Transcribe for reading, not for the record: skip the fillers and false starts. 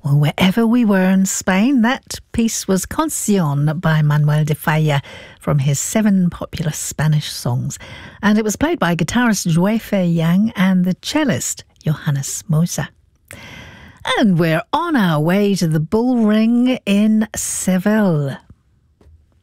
Well, wherever we were in Spain, that piece was Canción by Manuel de Falla from his 7 popular Spanish songs. And it was played by guitarist Joey Fei-Yang and the cellist Johannes Moser. And we're on our way to the Bull Ring in Seville